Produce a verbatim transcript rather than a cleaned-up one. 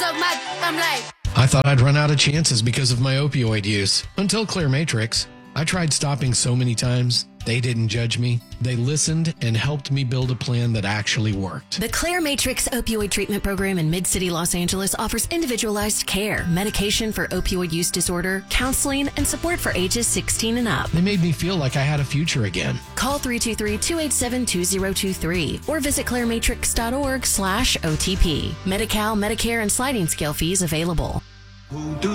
suck my, I'm like. I thought I'd run out of chances because of my opioid use. Until Clear Matrix. I tried stopping so many times. They didn't judge me. They listened and helped me build a plan that actually worked. The Clear Matrix Opioid Treatment Program in Mid-City Los Angeles offers individualized care, medication for opioid use disorder, counseling, and support for ages sixteen and up. They made me feel like I had a future again. Call three two three, two eight seven, two zero two three or visit clearmatrix.org slash OTP. Medi-Cal, Medicare, and sliding scale fees available.